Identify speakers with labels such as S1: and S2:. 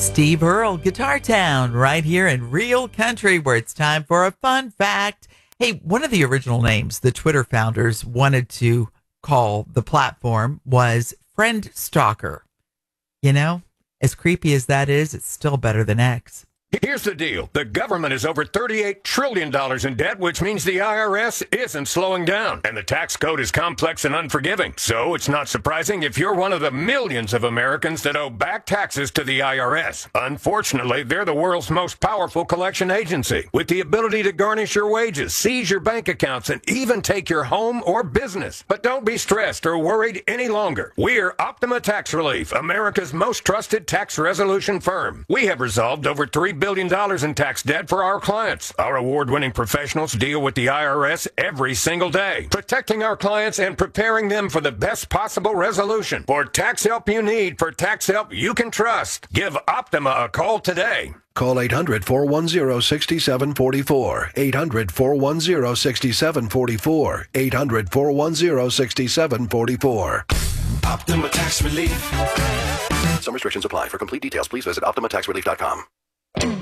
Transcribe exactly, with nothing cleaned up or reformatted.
S1: Steve Earle, Guitar Town, right here in Real Country, where it's time for a fun fact. Hey, one of the original names the Twitter founders wanted to call the platform was Friend Stalker. You know, as creepy as that is, it's still better than X.
S2: Here's the deal. The government is over thirty-eight trillion dollars in debt, which means the I R S isn't slowing down. And the tax code is complex and unforgiving. So it's not surprising if you're one of the millions of Americans that owe back taxes to the I R S. Unfortunately, they're the world's most powerful collection agency, with the ability to garnish your wages, seize your bank accounts, and even take your home or business. But don't be stressed or worried any longer. We're Optima Tax Relief, America's most trusted tax resolution firm. We have resolved over three billion dollars in tax debt for our clients. Our award-winning professionals deal with the I R S every single day, protecting our clients and preparing them for the best possible resolution. For tax help you need, for tax help you can trust, give Optima a call today.
S3: Call eight hundred, four one zero, six seven four four. eight hundred, four one zero, six seven four four. eight hundred, four one zero, six seven four four.
S4: Optima Tax Relief.
S3: Some restrictions apply. For complete details, please visit optima tax relief dot com.